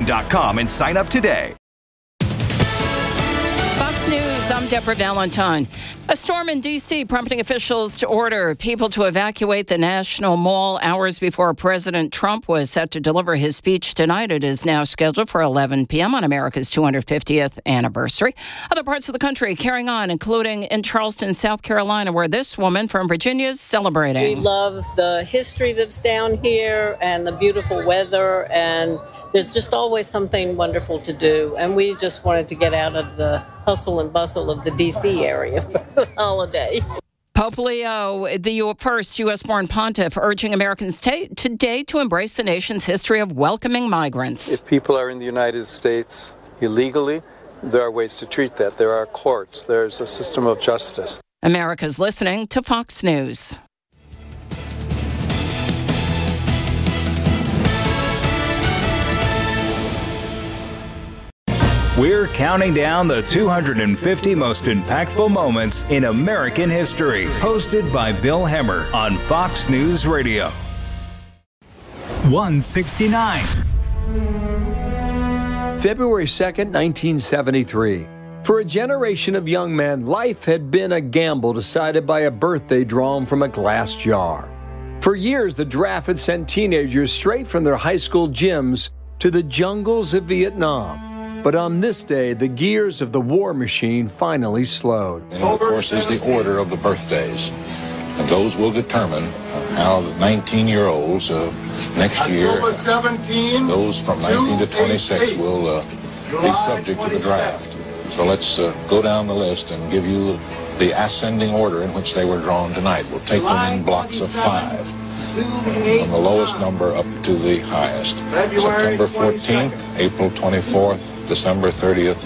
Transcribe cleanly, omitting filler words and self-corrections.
FoxNews.com and sign up today. Fox News, I'm Deborah Valentine. A storm in D.C. prompting officials to order people to evacuate the National Mall hours before President Trump was set to deliver his speech tonight. It is now scheduled for 11 p.m. on America's 250th anniversary. Other parts of the country carrying on, including in Charleston, South Carolina, where this woman from Virginia is celebrating. We love the history that's down here and the beautiful weather, and there's just always something wonderful to do. And we just wanted to get out of the hustle and bustle of the D.C. area for the holiday. Pope Leo, the first U.S.-born pontiff, urging Americans today to embrace the nation's history of welcoming migrants. If people are in the United States illegally, there are ways to treat that. There are courts. There's a system of justice. America's listening to Fox News. We're counting down the 250 most impactful moments in American history. Hosted by Bill Hemmer on Fox News Radio. 169. February 2nd, 1973. For a generation of young men, life had been a gamble decided by a birthday drawn from a glass jar. For years, the draft had sent teenagers straight from their high school gyms to the jungles of Vietnam. But on this day, the gears of the war machine finally slowed. And of course is the order of the birthdays. And those will determine how the 19-year-olds next year, those from 19 to 26 will be subject to the draft. So let's go down the list and give you the ascending order in which they were drawn tonight. We'll take them in blocks of 5. From the lowest number up to the highest. September 14th, April 24th, December 30th,